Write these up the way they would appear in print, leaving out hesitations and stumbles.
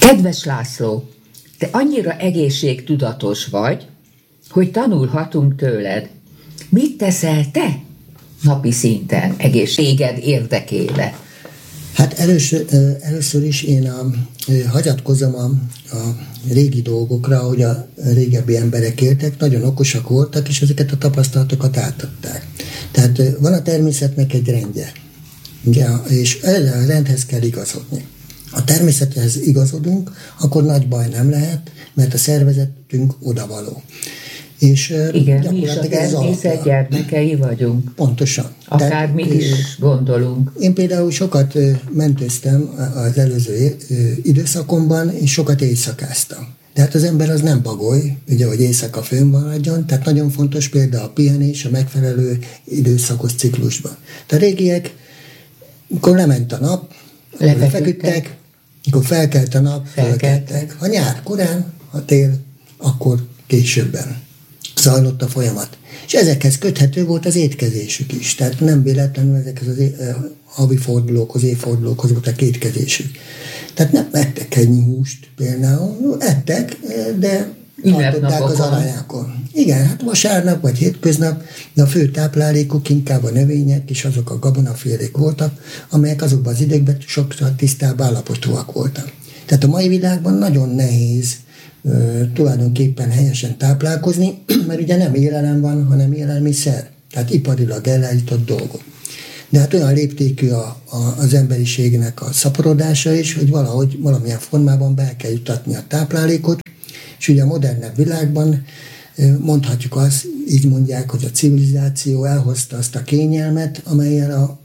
Kedves László, te annyira egészségtudatos vagy, hogy tanulhatunk tőled. Mit teszel te napi szinten egészséged érdekében? Hát először is én hagyatkozom a régi dolgokra, hogy a régebbi emberek éltek, nagyon okosak voltak, és ezeket a tapasztalatokat átadták. Tehát van a természetnek egy rendje, ugye, és erre a rendhez kell igazodni. A természethez igazodunk, akkor nagy baj nem lehet, mert a szervezetünk odavaló. És igen, mi is a természet gyermekei vagyunk. Pontosan. Akár mit is gondolunk. Én például sokat mentőztem az előző időszakomban, és sokat éjszakáztam. De hát az ember az nem bagoly, ugye, hogy éjszaka fönn maradjon, tehát nagyon fontos például a pihenés a megfelelő időszakos ciklusban. De a régiek, amikor lement a nap, lefeküdtek, amikor felkelt a nap, felkeltek. Ha nyár korán, ha tél, akkor későbben zajlott a folyamat. És ezekhez köthető volt az étkezésük is. Tehát nem véletlenül ezekhez az havi fordulókhoz, évfordulókhoz volt a étkezésük. Tehát nem ettek ennyi húst például, ettek, de tartották az arányákon. Igen, hát vasárnap vagy hétköznap, de a fő táplálékuk inkább a növények, és azok a gabonafélék voltak, amelyek azokban az időkben sokszor tisztább állapotúak voltak. Tehát a mai világban nagyon nehéz tulajdonképpen helyesen táplálkozni, mert ugye nem élelem van, hanem élelmiszer. Tehát iparilag ellállított dolgok. De hát olyan léptékű az emberiségnek a szaporodása is, hogy valahogy valamilyen formában be kell jutatni a táplálékot, és ugye a modernebb világban mondhatjuk azt, így mondják, hogy a civilizáció elhozta azt a kényelmet, amellyel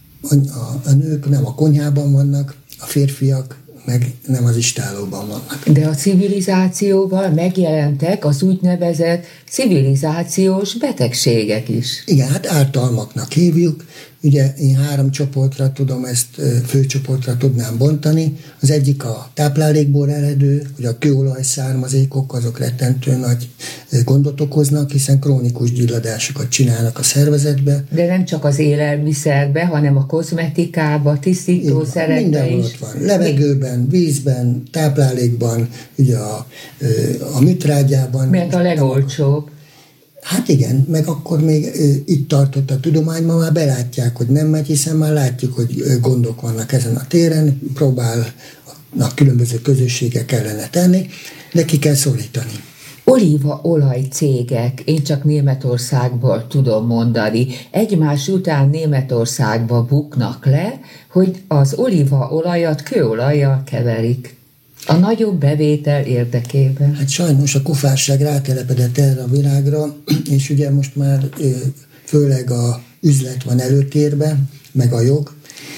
a nők nem a konyhában vannak, a férfiak meg nem az istálóban vannak. De a civilizációval megjelentek az úgynevezett civilizációs betegségek is. Igen, hát ártalmaknak hívjuk. Ugye én 3 csoportra tudom ezt, főcsoportra tudnám bontani. Az egyik a táplálékból eredő, hogy a kőolaj származékok, azok rettentő nagy gondot okoznak, hiszen krónikus gyulladásokat csinálnak a szervezetbe. De nem csak az élelmiszerbe, hanem a kozmetikába, tisztítószerekbe is. Ott van. Levegőben, vízben, táplálékban, ugye a műtrágyában. Mert a legolcsóbb. Hát igen, meg akkor még itt tartott a tudomány, ma már belátják, hogy nem megy, hiszen már látjuk, hogy gondok vannak ezen a téren, próbálnak különböző közösségek ellene tenni, de ki kell szorítani. Olívaolaj cégek, én csak Németországból tudom mondani, egymás után Németországba buknak le, hogy az olívaolajat kőolajjal keverik. A nagyobb bevétel érdekében. Hát sajnos a kufárság rátelepedett erre a világra, és ugye most már főleg a üzlet van előtérben, meg a jog.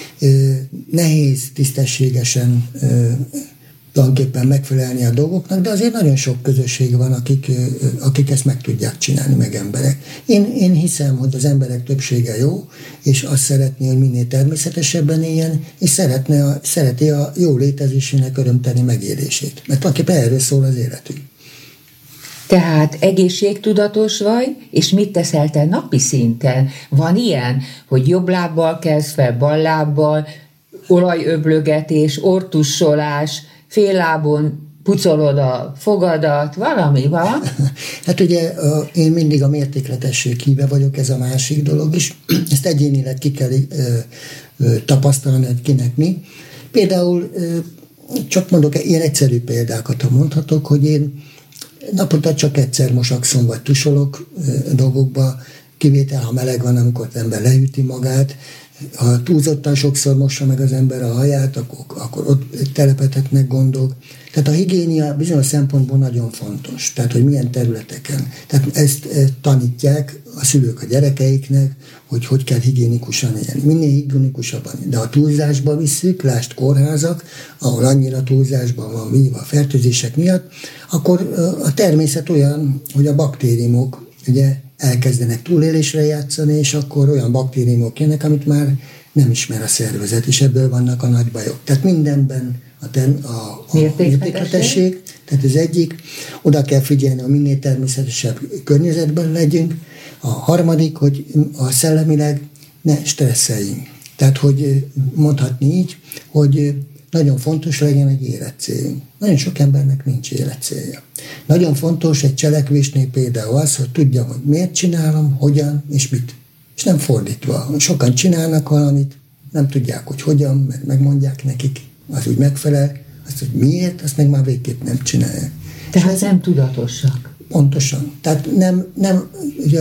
Nehéz tisztességesen tulajdonképpen megfelelni a dolgoknak, de azért nagyon sok közösség van, akik ezt meg tudják csinálni, meg emberek. Én hiszem, hogy az emberek többsége jó, és azt szeretné, hogy minél természetesebben éljen, és szereti a jó létezésének örömteli megélését. Mert tulajdonképpen erről szól az életünk. Tehát egészségtudatos vagy, és mit teszel te napi szinten? Van ilyen, hogy jobb lábbal kezd fel, bal lábbal, olajöblögetés, ortussolás, fél lábon pucolod a fogadat, valami van? Hát ugye én mindig a mértékletesség híve vagyok, ez a másik dolog is. Ezt egyénileg ki kell tapasztalni, hogy kinek mi. Például csak mondok, ilyen egyszerű példákat, ha mondhatok, hogy én naponta csak egyszer mosakszom, vagy tusolok dolgokba, kivétel, ha meleg van, amikor az ember lehűti magát. Ha túlzottan sokszor mossa meg az ember a haját, akkor ott telepedhetnek gondok. Tehát a higiénia bizonyos szempontból nagyon fontos. Tehát, hogy milyen területeken. Tehát ezt tanítják a szülők a gyerekeiknek, hogy kell higiénikusan élni. Minél higiénikusabban. De ha túlzásba visszük, lásd kórházak, ahol annyira túlzásban van víva a fertőzések miatt, akkor a természet olyan, hogy a baktériumok ugye elkezdenek túlélésre játszani, és akkor olyan baktériumok jönnek, amit már nem ismer a szervezet, és ebből vannak a nagy bajok. Tehát mindenben a mértékletesség, tehát az egyik, oda kell figyelni, hogy minél természetesebb környezetben legyünk. A harmadik, hogy a szellemileg ne stresszeljünk. Tehát, hogy mondhatni így, hogy nagyon fontos legyen egy életcéljunk. Nagyon sok embernek nincs életcélja. Nagyon fontos egy cselekvésnél például az, hogy tudjam, hogy miért csinálom, hogyan és mit. És nem fordítva. Sokan csinálnak valamit, nem tudják, hogy hogyan, mert megmondják nekik, az úgy megfelel, azt, hogy miért, azt meg már végképp nem csinálják. Tehát nem tudatosak. Pontosan. Tehát nem ugye,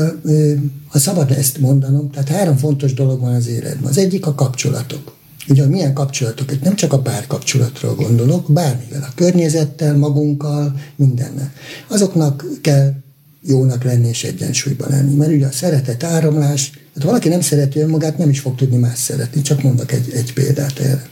ha szabad ezt mondanom, tehát 3 fontos dolog van az életben. Az egyik a kapcsolatok. Ugye, milyen kapcsolatok? Nem csak a párkapcsolatról gondolok, bármivel, a környezettel, magunkkal, mindennel. Azoknak kell jónak lenni és egyensúlyban lenni. Mert ugye a szeretet áramlás, hát valaki nem szereti önmagát, nem is fog tudni más szeretni. Csak mondok egy példát erre.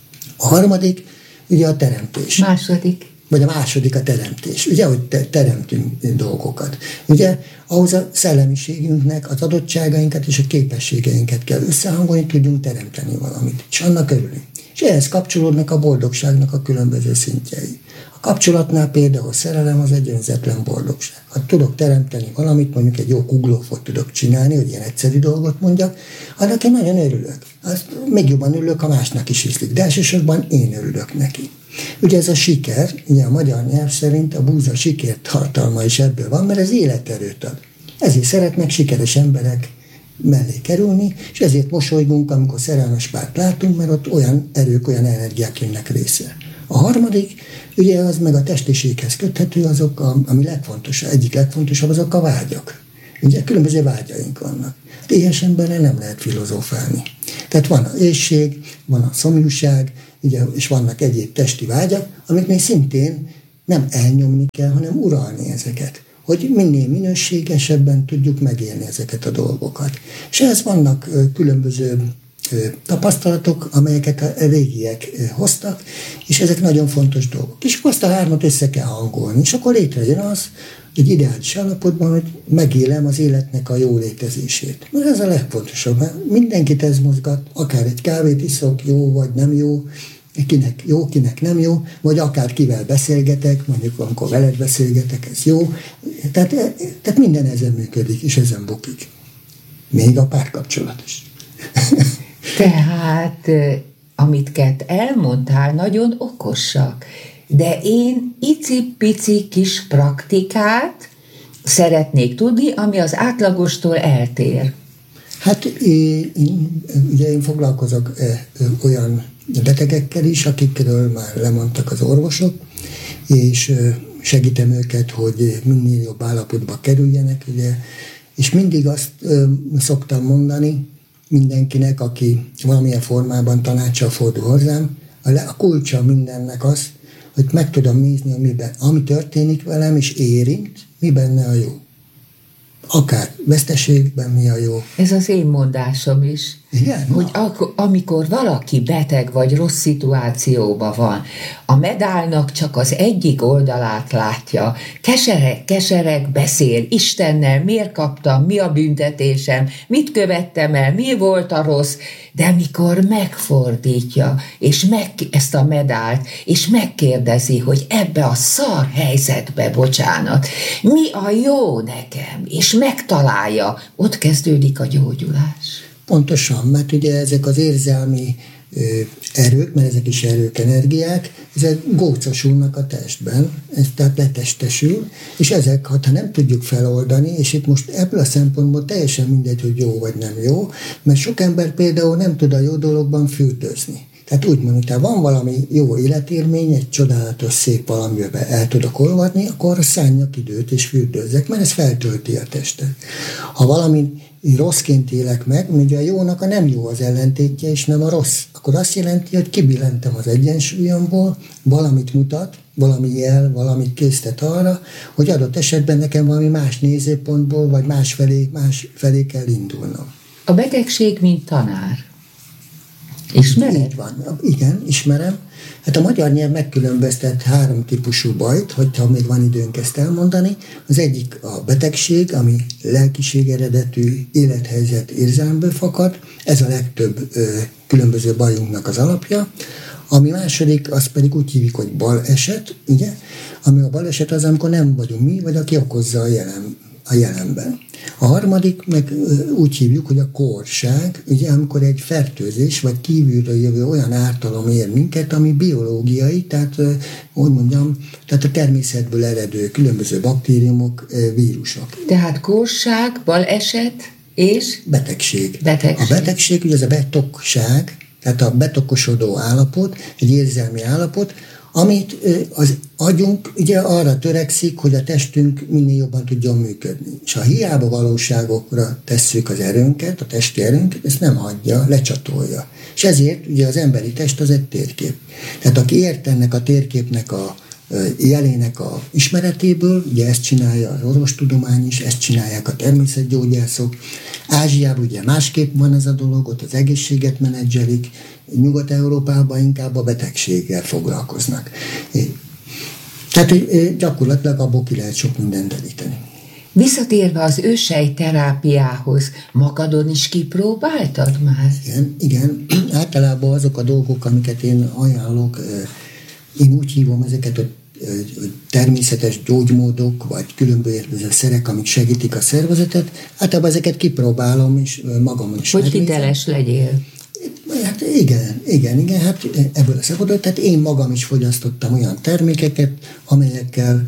A harmadik, ugye a teremtés. Második. Vagy a második a teremtés. Ugye, hogy teremtünk dolgokat. Ugye, ahhoz a szellemiségünknek az adottságainkat és a képességeinket kell összehangolni, tudjunk teremteni valamit. És annak örülünk. És ehhez kapcsolódnak a boldogságnak a különböző szintjei. A kapcsolatnál például a szerelem az egy önzetlen boldogság. Ha tudok teremteni valamit, mondjuk egy jó kuglófot tudok csinálni, hogy ilyen egyszerű dolgot mondjak, annak én nagyon örülök. Azt még jobban örülök, ha másnak is ízlik. De elsősorban én örülök neki. Ugye ez a siker, ugye a magyar nyelv szerint a búza sikertartalma is ebből van, mert ez életerőt ad. Ezért szeretnek sikeres emberek mellé kerülni, és ezért mosolygunk, amikor szerelmes párt látunk, mert ott olyan erők, olyan energiák jönnek részre. A harmadik, ugye az meg a testiséghez köthető, azok, ami legfontosabb, egyik legfontosabb, azok a vágyak. Ugye különböző vágyaink vannak. Éhes emberrel nem lehet filozófálni. Tehát van az éhség, van a szomjúság, ugye, és vannak egyéb testi vágyak, amiknél szintén nem elnyomni kell, hanem uralni ezeket. Hogy minél minőségesebben tudjuk megélni ezeket a dolgokat. És ehhez vannak különböző tapasztalatok, amelyeket a régiek hoztak, és ezek nagyon fontos dolgok. És azt a 3-at össze kell hangolni, és akkor létrejön az, egy ideális állapotban, hogy megélem az életnek a jó létezését. Mert ez a legfontosabb, mert mindenkit ez mozgat, akár egy kávét iszok, jó vagy nem jó, kinek jó, kinek nem jó, vagy akár kivel beszélgetek, mondjuk amikor veled beszélgetek, ez jó. Tehát minden ezen működik, és ezen bukik. Még a párkapcsolat is. Tehát, amit elmondtál, nagyon okosak. De én icipici kis praktikát szeretnék tudni, ami az átlagostól eltér. Hát én foglalkozok olyan betegekkel is, akikről már lemondtak az orvosok, és segítem őket, hogy minél jobb állapotba kerüljenek, ugye. És mindig azt szoktam mondani mindenkinek, aki valamilyen formában tanácssal fordul hozzám, a kulcsa mindennek az, hogy meg tudom nézni, ami történik velem, és érint, mi benne a jó. Akár veszteségben mi a jó. Ez az én mondásom is. Igen? Hogy amikor valaki beteg vagy rossz szituációban van, a medálnak csak az egyik oldalát látja. Kesereg, beszél Istennel, miért kaptam, mi a büntetésem, mit követtem el, mi volt a rossz, de mikor megfordítja, és ezt a medált, és megkérdezi, hogy ebbe a szar helyzetbe, bocsánat, mi a jó nekem, és megtalálja, ott kezdődik a gyógyulás. Pontosan, mert ugye ezek az érzelmi erők, mert ezek is erők, energiák, ezek gócosulnak a testben, ez tehát letestesül, és ezek, ha nem tudjuk feloldani, és itt most ebből a szempontból teljesen mindegy, hogy jó vagy nem jó, mert sok ember például nem tud a jó dologban fürdőzni. Tehát úgy mondjuk, ha van valami jó életélmény, egy csodálatos, szép valamiben el tudok olvadni, akkor szánjak időt és fürdőzzek, mert ez feltölti a testet. Ha valami rosszként élek meg, ugye a jónak a nem jó az ellentétje, és nem a rossz, akkor azt jelenti, hogy kibillentem az egyensúlyomból, valamit mutat, valami jel, valamit késztet arra, hogy adott esetben nekem valami más nézőpontból, vagy más felé kell indulnom. A betegség, mint tanár. Ismered? Így van. Igen, ismerem. Hát a magyar nyelv megkülönböztet 3 típusú bajt, hogyha még van időnk ezt elmondani. Az egyik a betegség, ami lelkiség eredetű élethelyzet érzelemből fakad. Ez a legtöbb különböző bajunknak az alapja. Ami második, azt pedig úgy hívjuk, hogy baleset, ugye? Ami a baleset az, amikor nem vagyunk mi, vagy aki okozza a jelen a jelenben. A harmadik meg úgy hívjuk, hogy a kórság, ugye amikor egy fertőzés vagy kívülről jövő olyan ártalom ér minket, ami biológiai, tehát úgy mondjam, tehát a természetből eredő különböző baktériumok, vírusok. Tehát kórság, baleset és? Betegség. A betegség, ugye ez a betokság, tehát a betokosodó állapot, egy érzelmi állapot, amit az agyunk ugye arra törekszik, hogy a testünk minél jobban tudjon működni. És ha hiába valóságokra tesszük az erőnket, a testi erőnket, ezt nem hagyja, lecsatolja. És ezért ugye az emberi test az egy térkép. Tehát aki ért ennek a térképnek a jelének a ismeretéből, ugye ezt csinálja az orvostudomány is, ezt csinálják a természetgyógyászok. Ázsiában ugye másképp van ez a dolog, ott az egészséget menedzselik, Nyugat-Európában inkább a betegséggel foglalkoznak. Tehát gyakorlatilag abból ki lehet sok mindent deríteni. Visszatérve az őssejterápiához, magadon is kipróbáltad már? Igen. Általában azok a dolgok, amiket én ajánlok, én úgy hívom ezeket, hogy természetes gyógymódok, vagy különböző szerek, amik segítik a szervezetet. Általában ezeket kipróbálom, és magamon is hogy hiteles legyél. Hát igen, hát ebből a szempontból, tehát én magam is fogyasztottam olyan termékeket, amelyekkel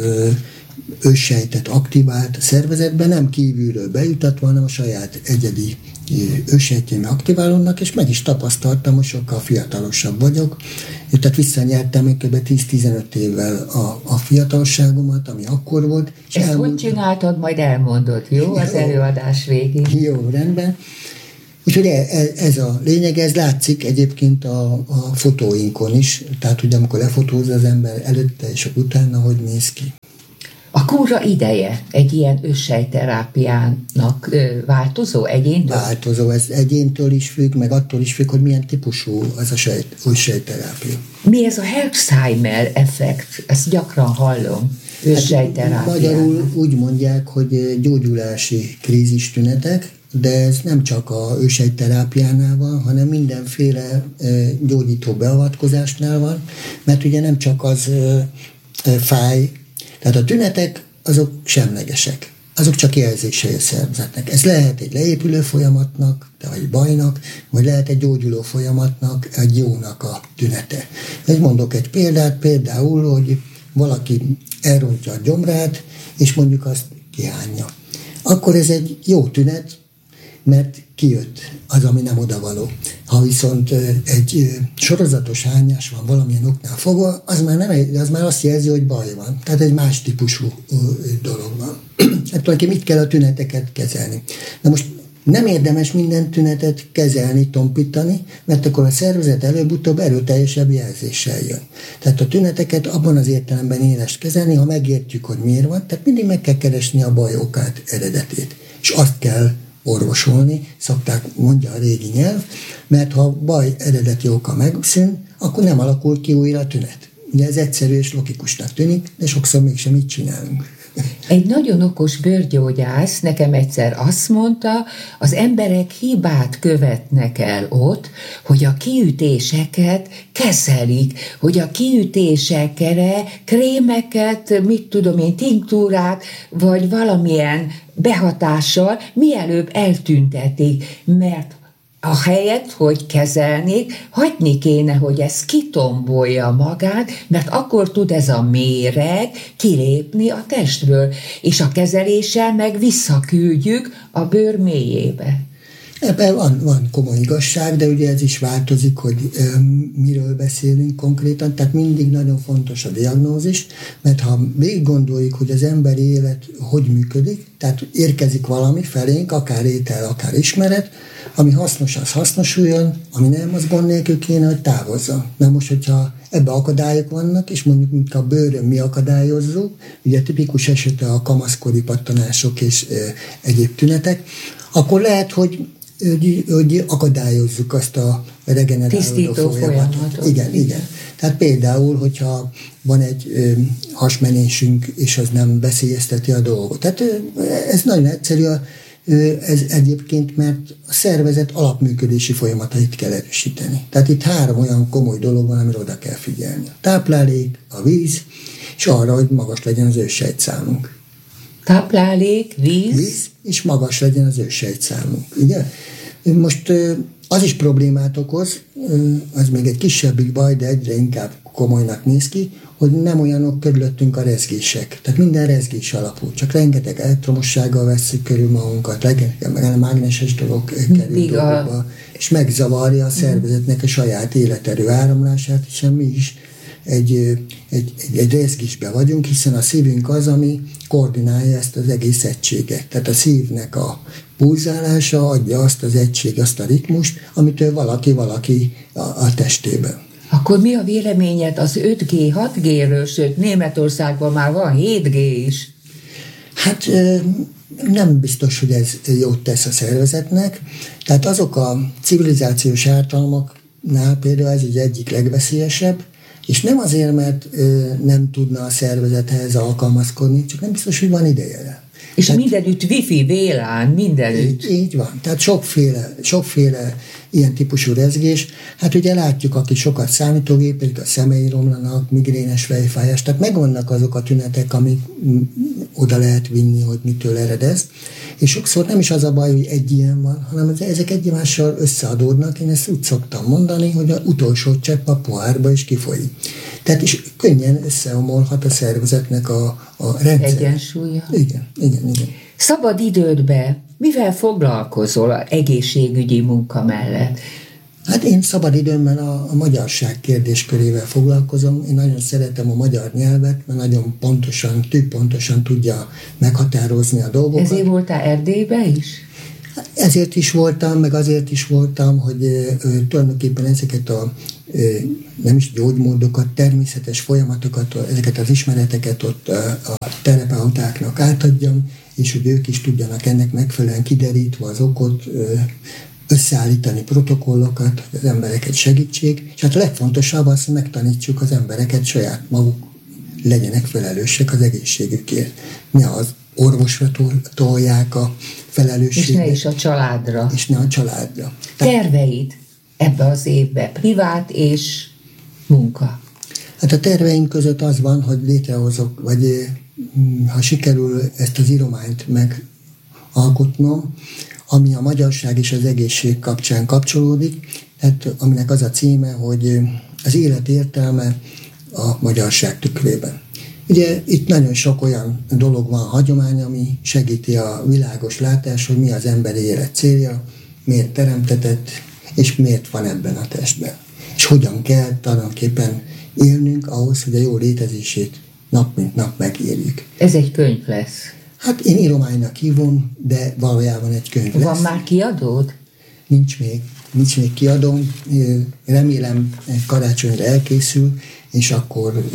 őssejtet aktivált a szervezetben, nem kívülről bejutatva, hanem a saját egyedi őssejtjeim aktiválódnak, és meg is tapasztaltam, hogy sokkal fiatalosabb vagyok. Tehát visszanyertem még kb. 10-15 évvel a fiatalságomat, ami akkor volt. Ezt hogy csináltad, majd elmondod, jó? Az előadás végén. Jó, rendben. Úgyhogy ez a lényeg, ez látszik egyébként a fotóinkon is, tehát hogy amikor lefotózza az ember előtte és utána, hogy néz ki. A kúra ideje egy ilyen őssejterápiának változó egyéntől? Változó, ez egyéntől is függ, meg attól is függ, hogy milyen típusú az a őssejterápia. Mi ez a Herxheimer effekt? Ezt gyakran hallom. Őssejterápián. Magyarul úgy mondják, hogy gyógyulási krízistünetek, de ez nem csak a őssejterápiánál van, hanem mindenféle gyógyító beavatkozásnál van, mert ugye nem csak az fáj, tehát a tünetek azok semlegesek, azok csak jelzései a szervezetnek. Ez lehet egy leépülő folyamatnak, vagy bajnak, vagy lehet egy gyógyuló folyamatnak, egy jónak a tünete. Mondok egy példát, például, hogy valaki elrontja a gyomrát, és mondjuk azt kihányja. Akkor ez egy jó tünet, mert kijött az, ami nem odavaló. Ha viszont egy sorozatos hányás van valamilyen oknál fogva, az már azt jelzi, hogy baj van. Tehát egy más típusú dolog van. Hát tulajdonképpen mit kell a tüneteket kezelni? Na most nem érdemes minden tünetet kezelni, tompítani, mert akkor a szervezet előbb-utóbb erőteljesebb jelzéssel jön. Tehát a tüneteket abban az értelemben éles kezelni, ha megértjük, hogy miért van, tehát mindig meg kell keresni a baj okát, eredetét. És azt kell orvosolni, mondja a régi nyelv, mert ha a baj eredeti oka megszűn, akkor nem alakul ki újra a tünet. Ugye ez egyszerű és logikusnak tűnik, de sokszor mégsem így csinálunk. Egy nagyon okos bőrgyógyász nekem egyszer azt mondta, az emberek hibát követnek el ott, hogy a kiütéseket kezelik, hogy a kiütésekre krémeket, tinktúrát, vagy valamilyen behatással mielőbb eltüntetik, mert a helyet, hogy kezelnék, hagyni kéne, hogy ez kitombolja magát, mert akkor tud ez a méreg kilépni a testből, és a kezeléssel meg visszaküldjük a bőr mélyébe. Ebben van komoly igazság, de ugye ez is változik, hogy miről beszélünk konkrétan, tehát mindig nagyon fontos a diagnózis, mert ha végig gondoljuk, hogy az emberi élet hogy működik, tehát érkezik valami felénk, akár étel, akár ismeret, ami hasznos, az hasznosuljon, ami nem, az gond nélkül kéne, hogy távozzon. Na most, hogyha ebbe akadályok vannak, és mondjuk, mint a bőrön mi akadályozzuk, ugye tipikus esete a kamaszkori pattanások és egyéb tünetek, akkor lehet, hogy akadályozzuk azt a regenerálódó folyamatot. Igen. Tehát például, hogyha van egy hasmenésünk, és az nem veszélyezteti a dolgot. Tehát ez nagyon egyszerű, ez egyébként, mert a szervezet alapműködési folyamatait kell erősíteni. Tehát itt 3 olyan komoly dolog van, amire oda kell figyelni. A táplálék, a víz, és arra, hogy magas legyen az őssejtszámunk. Táplálék, víz, és magas legyen az őssejtszámunk. Ugye? Most az is problémát okoz, az még egy kisebbik baj, de egyre inkább komolynak néz ki, hogy nem olyanok körülöttünk a rezgések. Tehát minden rezgés alapú. Csak rengeteg elektromossággal vesszük körül magunkat, rengeteg mágneses dolog kerül dolgokba, és megzavarja a szervezetnek a saját életerő áramlását, és mi is egy rezgésben vagyunk, hiszen a szívünk az, ami koordinálja ezt az egész egységet. Tehát a szívnek a pulzálása adja azt az egység, azt a ritmust, amitől valaki a testében. Akkor mi a véleményed az 5G, 6G-ről, sőt Németországban már van 7G is? Hát nem biztos, hogy ez jót tesz a szervezetnek. Tehát azok a civilizációs ártalmaknál például ez egyik legveszélyesebb, és nem azért, mert nem tudna a szervezet ehhez alkalmazkodni, csak nem biztos, hogy van ideje. És tehát, mindenütt wifi, VLAN, mindenütt. Így van. Tehát sokféle ilyen típusú rezgés. Hát ugye látjuk, aki sokat számítógépezik, a szemei romlanak, migrénes fejfájás, tehát megvannak azok a tünetek, amik oda lehet vinni, hogy mitől ered ez. És sokszor nem is az a baj, hogy egy ilyen van, hanem ezek egymással összeadódnak. Én ezt úgy szoktam mondani, hogy az utolsó csepp a pohárba is kifolyik. Tehát is könnyen összeomolhat a szervezetnek a rendszer. Egyensúlya. Igen. Szabad idődben mivel foglalkozol egészségügyi munka mellett? Hát én szabad időmben a magyarság kérdéskörével foglalkozom. Én nagyon szeretem a magyar nyelvet, mert nagyon pontosan tudja meghatározni a dolgokat. Ezért voltál Erdélybe is? Ezért is voltam, meg azért is voltam, hogy tulajdonképpen ezeket a nem is gyógymódokat, természetes folyamatokat, ezeket az ismereteket ott a terapeutáknak átadjam, és hogy ők is tudjanak ennek megfelelően kiderítve az okot, összeállítani protokollokat, hogy az embereket segítsék, és hát a legfontosabb az, hogy megtanítsuk az embereket saját maguk legyenek felelősek az egészségükért. Mi az orvosra tolják a felelősséget. És ne is a családra. És ne a családra. Terveid ebbe az évbe, privát és munka? Hát a terveink között az van, hogy létrehozok, vagy ha sikerül ezt az írományt megalkotnom, ami a magyarság és az egészség kapcsán kapcsolódik, tehát aminek az a címe, hogy az élet értelme a magyarság tükrében. Ugye itt nagyon sok olyan dolog van, hagyomány, ami segíti a világos látás, hogy mi az emberi élet célja, miért teremtetett, és miért van ebben a testben. És hogyan kell tulajdonképpen élnünk ahhoz, hogy a jó létezését nap mint nap megérjük. Ez egy könyv lesz. Hát én írománynak hívom, de valójában egy könyv lesz. Van már kiadód? Nincs még kiadóm. Remélem karácsonyra elkészül, és akkor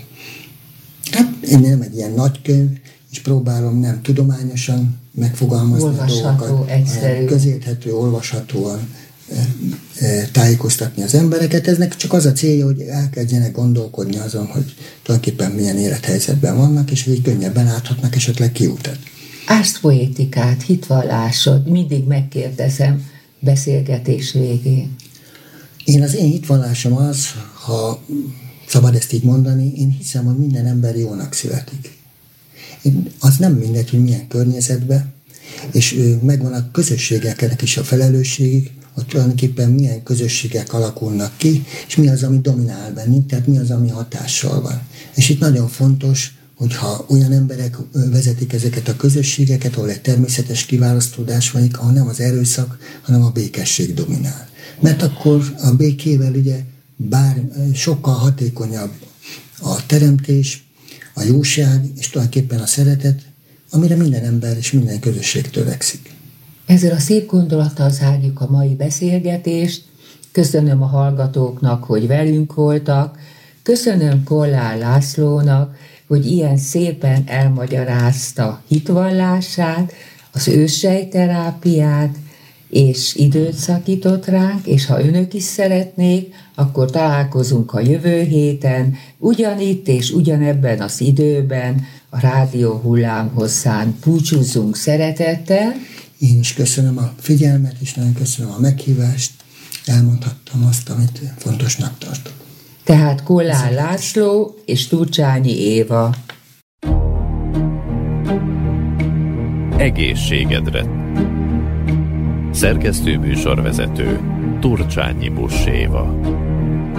hát én nem egy ilyen nagy könyv, és próbálom nem tudományosan megfogalmazni a dolgokat, egyszerű, közérthető, olvashatóan tájékoztatni az embereket. Eznek csak az a célja, hogy elkezdjenek gondolkodni azon, hogy tulajdonképpen milyen élethelyzetben vannak, és hogy könnyebben láthatnak esetleg kiutat. Ászpoétikát, hitvallásod, mindig megkérdezem beszélgetés végén. Az én hitvallásom az, ha szabad ezt így mondani, én hiszem, hogy minden ember jónak születik. Az nem mindegy, hogy milyen környezetben, és megvan a közösségeknek is a felelősségük, hogy tulajdonképpen milyen közösségek alakulnak ki, és mi az, ami dominál bennük, tehát mi az, ami hatással van. És itt nagyon fontos, hogyha olyan emberek vezetik ezeket a közösségeket, ahol egy természetes kiválasztódás van, ahol nem az erőszak, hanem a békesség dominál. Mert akkor a békével ugye bár sokkal hatékonyabb a teremtés, a jóság, és tulajdonképpen a szeretet, amire minden ember és minden közösség törekszik. Ezzel a szép gondolattal zárjuk a mai beszélgetést. Köszönöm a hallgatóknak, hogy velünk voltak. Köszönöm Kollár Lászlónak, hogy ilyen szépen elmagyarázta hitvallását, az őssejterápiát, és időt szakított ránk, és ha önök is szeretnék, akkor találkozunk a jövő héten, ugyanitt és ugyanebben az időben, a rádió hullámhosszán. Búcsúzzunk szeretettel. Én is köszönöm a figyelmet, és nagyon köszönöm a meghívást. Elmondhattam azt, amit fontosnak tartok. Tehát Kollár László és Turcsányi Éva. egészségedre. Szerkesztő műsorvezető Turcsányi Buss Éva.